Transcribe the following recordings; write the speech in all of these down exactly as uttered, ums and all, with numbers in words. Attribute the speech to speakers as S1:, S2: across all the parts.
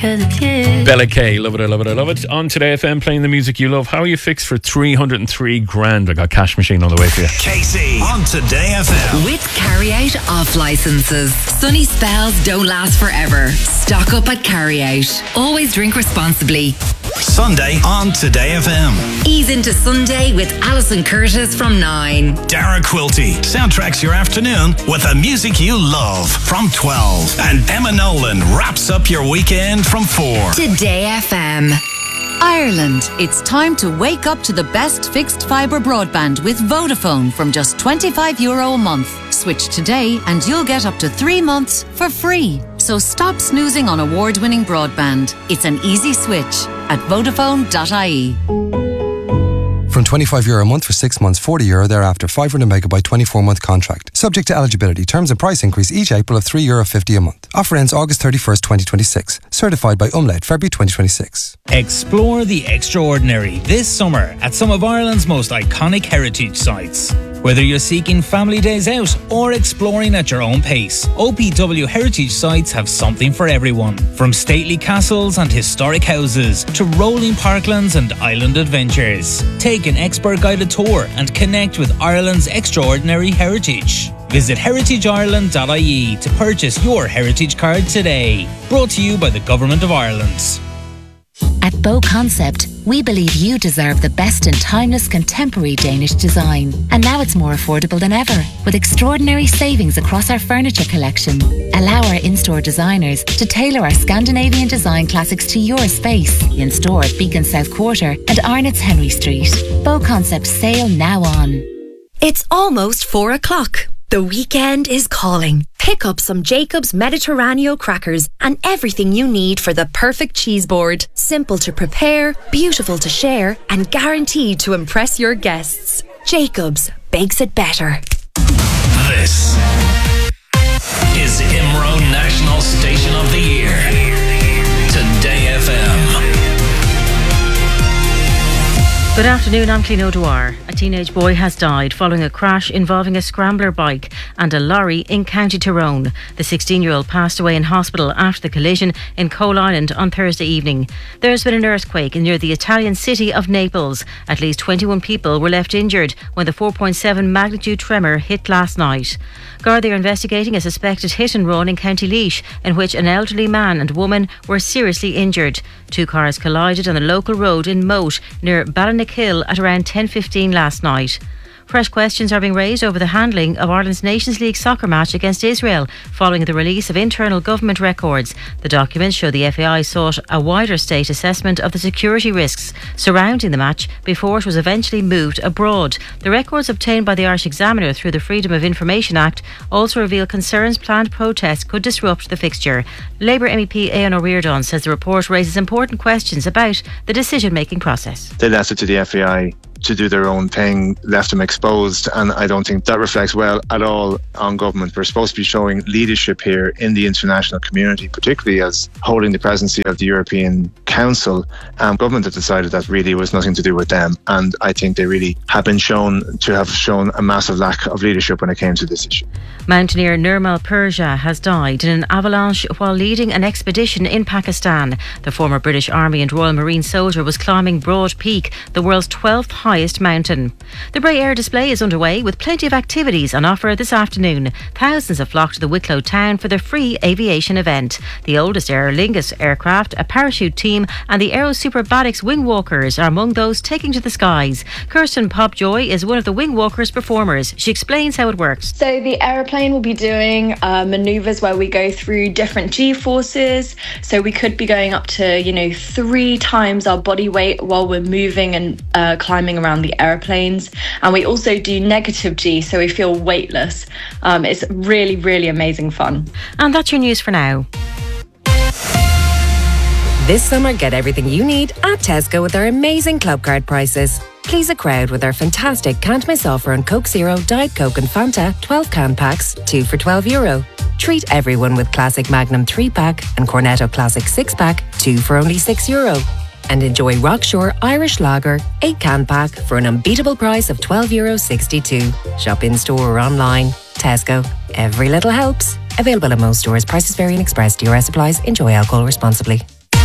S1: because it's you.
S2: Bella K, love it, I love it, I love it. On Today F M, playing the music you love. How are you fixed for three hundred three grand? I got Cash Machine on the way for you.
S3: Casey on Today F M.
S4: With carry-out off licenses. Sunny spells don't last forever. Stock up at carry-out. Always drink responsibly.
S3: Sunday on Today F M.
S4: Ease into Sunday with Alison Curtis from nine.
S3: Dara Quilty soundtracks your afternoon with the music you love from twelve. And Emma Nolan wraps up your weekend from four.
S4: Today F M.
S5: Ireland, it's time to wake up to the best fixed fibre broadband with Vodafone from just twenty-five euro a month. Switch today and you'll get up to three months for free. So stop snoozing on award-winning broadband. It's an easy switch at vodafone dot I E.
S6: From twenty-five euro a month for six months, forty euro thereafter, five hundred megabyte, twenty-four month contract. Subject to eligibility. Terms and price increase each April of three euro fifty a month. Offer ends August thirty-first, twenty twenty-six. Certified by Umlaut, February twenty twenty-six.
S7: Explore the extraordinary this summer at some of Ireland's most iconic heritage sites. Whether you're seeking family days out or exploring at your own pace, O P W heritage sites have something for everyone. From stately castles and historic houses to rolling parklands and island adventures. Take an expert guided tour and connect with Ireland's extraordinary heritage. Visit heritage ireland dot I E to purchase your heritage card today. Brought to you by the Government of Ireland.
S8: At Bow Concept, we believe you deserve the best in timeless contemporary Danish design. And now it's more affordable than ever, with extraordinary savings across our furniture collection. Allow our in-store designers to tailor our Scandinavian design classics to your space. In-store at Beacon South Quarter and Arnott's Henry Street. Bow Concept sale now on.
S9: It's almost four o'clock. The weekend is calling. Pick up some Jacob's Mediterraneo crackers and everything you need for the perfect cheese board. Simple to prepare, beautiful to share, and guaranteed to impress your guests. Jacob's bakes it better.
S3: This is IMRO National Station of the Year. Today F M.
S10: Good afternoon, I'm Clino Dwyer. A teenage boy has died following a crash involving a scrambler bike and a lorry in County Tyrone. The sixteen-year-old passed away in hospital after the collision in Coal Island on Thursday evening. There's been an earthquake near the Italian city of Naples. At least twenty-one people were left injured when the four point seven magnitude tremor hit last night. Gardaí are investigating a suspected hit and run in County Laois in which an elderly man and woman were seriously injured. Two cars collided on the local road in Moat near Ballinackill at around ten fifteen last night. Fresh questions are being raised over the handling of Ireland's Nations League soccer match against Israel following the release of internal government records. The documents show the F A I sought a wider state assessment of the security risks surrounding the match before it was eventually moved abroad. The records obtained by the Irish Examiner through the Freedom of Information Act also reveal concerns planned protests could disrupt the fixture. Labour M E P Eoin O'Riordan says the report raises important questions about the decision-making process.
S11: They left it to the F A I to do their own thing, left them exposed, and I don't think that reflects well at all on government. We're supposed to be showing leadership here in the international community, particularly as holding the presidency of the European Council. Um, government have decided that really was nothing to do with them, and I think they really have been shown to have shown a massive lack of leadership when it came to this issue.
S10: Mountaineer Nirmal Purja has died in an avalanche while leading an expedition in Pakistan. The former British Army and Royal Marine soldier was climbing Broad Peak, the world's twelfth highest mountain. The Bray Air Display is underway with plenty of activities on offer this afternoon. Thousands have flocked to the Wicklow town for the free aviation event. The oldest Aer Lingus aircraft, a parachute team and the Aero Superbatics wing walkers are among those taking to the skies. Kirsten Popjoy is one of the wing walkers performers. She explains how it works.
S12: So the aeroplane will be doing uh, manoeuvres where we go through different G-forces. So we could be going up to, you know, three times our body weight while we're moving and uh, climbing around the aeroplanes. And we also do negative G, so we feel weightless. Um, it's really, really amazing fun.
S10: And that's your news for now.
S13: This summer, get everything you need at Tesco with our amazing club card prices. Please a crowd with our fantastic Can't Miss offer on Coke Zero, Diet Coke and Fanta twelve can packs, two for twelve euro. Treat everyone with Classic Magnum three pack and Cornetto Classic six pack, two for only six euro. And enjoy Rockshore Irish Lager eight can pack for an unbeatable price of twelve euro sixty-two. Shop in store or online. Tesco. Every little helps. Available at most stores. Prices vary and express. D R S applies. Enjoy alcohol responsibly.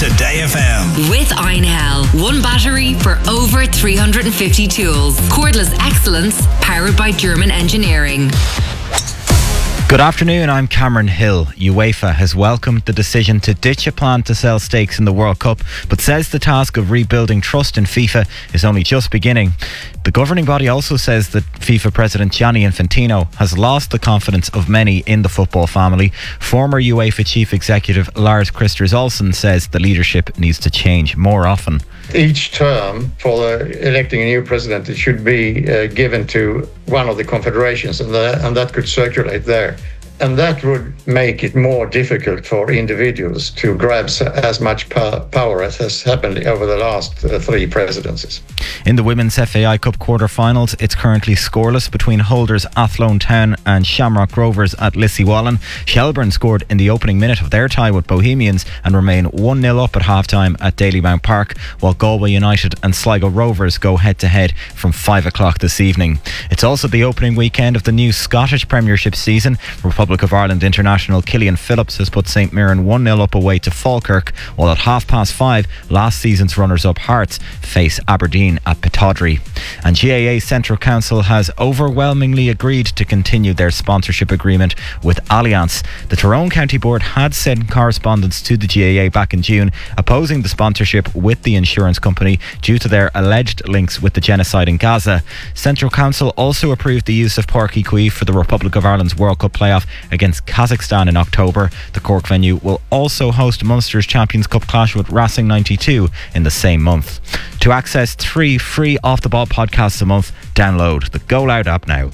S3: Today F M.
S4: With Einhell. One battery for over three hundred fifty tools. Cordless excellence powered by German engineering.
S1: Good afternoon, I'm Cameron Hill. UEFA has welcomed the decision to ditch a plan to sell stakes in the World Cup, but says the task of rebuilding trust in FIFA is only just beginning. The governing body also says that FIFA President Gianni Infantino has lost the confidence of many in the football family. Former UEFA Chief Executive Lars Christer Olsen says the leadership needs to change more often.
S14: Each term for uh, electing a new president, it should be uh, given to one of the confederations, and that, and that could circulate there. And that would make it more difficult for individuals to grab as much power as has happened over the last uh, three presidencies.
S1: In the Women's F A I Cup quarter-finals, it's currently scoreless between holders Athlone Town and Shamrock Rovers at Lissie-Wallen. Shelburne scored in the opening minute of their tie with Bohemians and remain one nil up at half-time at Dalymount Park, while Galway United and Sligo Rovers go head-to-head from five o'clock this evening. It's also the opening weekend of the new Scottish Premiership season. Republic of Ireland international Killian Phillips has put St Mirren one nil up away to Falkirk, while at half past five, last season's runners-up Hearts face Aberdeen at Pittodrie. And G A A Central Council has overwhelmingly agreed to continue their sponsorship agreement with Allianz. The Tyrone County Board had sent correspondence to the G A A back in June opposing the sponsorship with the insurance company due to their alleged links with the genocide in Gaza. Central Council also approved the use of Páirc Uí Chaoimh for the Republic of Ireland's World Cup playoff against Kazakhstan in October. The Cork venue will also host Munster's Champions Cup clash with Racing ninety-two in the same month. To access three free Off The Ball podcasts a month, download the Go Loud app now.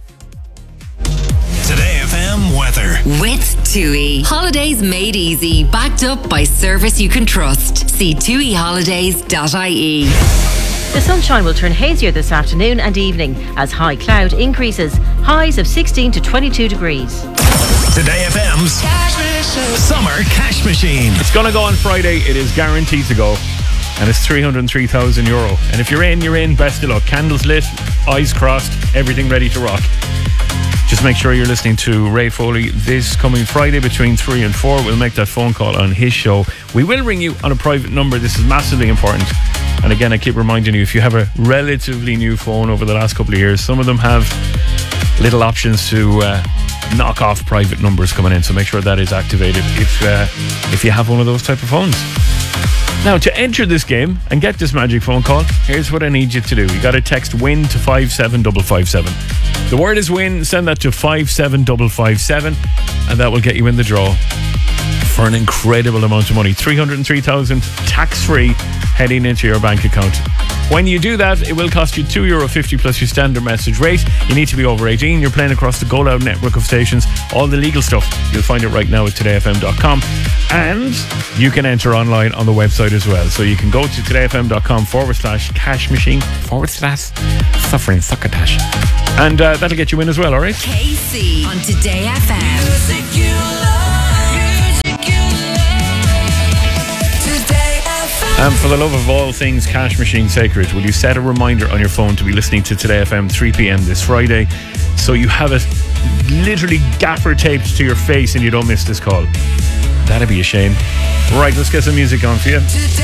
S3: Today F M weather.
S4: With TUI. Holidays made easy. Backed up by service you can trust. See tui holidays dot I E.
S10: The sunshine will turn hazier this afternoon and evening as high cloud increases. Highs of sixteen to twenty-two degrees.
S3: Today F M's Summer Cash Machine.
S2: It's going to go on Friday. It is guaranteed to go. And it's three hundred three thousand euro. And if you're in, you're in. Best of luck. Candles lit, eyes crossed, everything ready to rock. Just make sure you're listening to Ray Foley this coming Friday between three and four. We'll make that phone call on his show. We will ring you on a private number. This is massively important. And again, I keep reminding you, if you have a relatively new phone over the last couple of years, some of them have little options to uh, knock off private numbers coming in. So make sure that is activated if uh, if you have one of those type of phones. Now, to enter this game and get this magic phone call, here's what I need you to do. You got to text WIN to five seven five five seven. The word is WIN. Send that to five seven five five seven, and that will get you in the draw for an incredible amount of money. three hundred three thousand tax-free heading into your bank account. When you do that, it will cost you two euro fifty plus your standard message rate. You need to be over eighteen. You're playing across the Go Loud network of stations. All the legal stuff, you'll find it right now at today f m dot com. And you can enter online on the website as well. So you can go to todayfm.com forward slash cash machine forward slash suffering succotash. And uh, that'll get you in as well, all right?
S4: K C on Today F M. Music you love. Music you love. Today F M.
S2: And for the love of all things Cash Machine sacred, will you set a reminder on your phone to be listening to Today F M three p.m. this Friday, so you have it literally gaffer taped to your face and you don't miss this call? That'd be a shame. Right, let's get some music on for you.